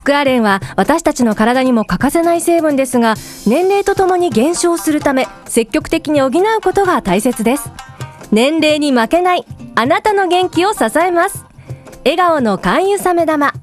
クアレンは私たちの体にも欠かせない成分ですが、年齢とともに減少するため積極的に補うことが大切です。年齢に負けないあなたの元気を支えます。笑顔の肝油鮫玉。